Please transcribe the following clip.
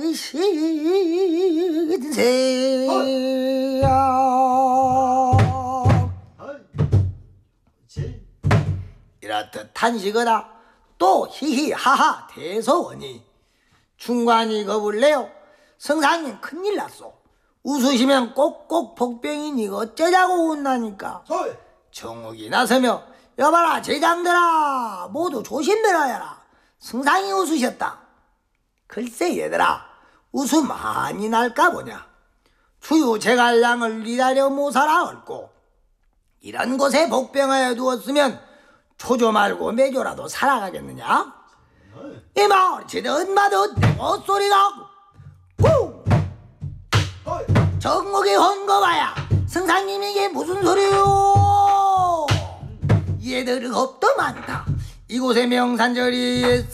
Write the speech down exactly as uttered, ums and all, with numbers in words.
이 신세야. 이렇듯 탄식하다 또 히히하하 대서원이 중관이 겁을 내요. 성상님 큰일 났소. 웃으시면 꼭꼭 복병이니 어쩌자고 웃나니까. 정욱이 나서며 여봐라 제장들아 모두 조심들어야라. 성상이 웃으셨다. 글쎄 얘들아 웃음 많이 날까 보냐. 추유 제갈량을 기다려 모사라 얽고 이런 곳에 복병하여 두었으면 초조 말고 매조라도 살아가겠느냐. 이 마을 지든 마든 내 헛소리가 꾹 정국이 헌거봐야 성상님 이게 무슨 소리요. 얘들 겁도 많다. 이곳에 명산절이